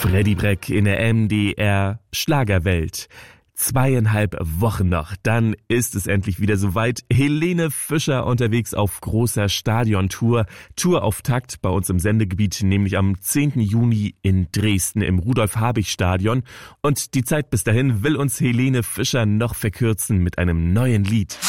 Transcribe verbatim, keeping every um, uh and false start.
Freddy Breck in der M D R Schlagerwelt. Zweieinhalb Wochen noch, dann ist es endlich wieder soweit. Helene Fischer unterwegs auf großer Stadiontour. Tourauftakt bei uns im Sendegebiet, nämlich am zehnten Juni in Dresden im Rudolf-Habich-Stadion. Und die Zeit bis dahin will uns Helene Fischer noch verkürzen mit einem neuen Lied.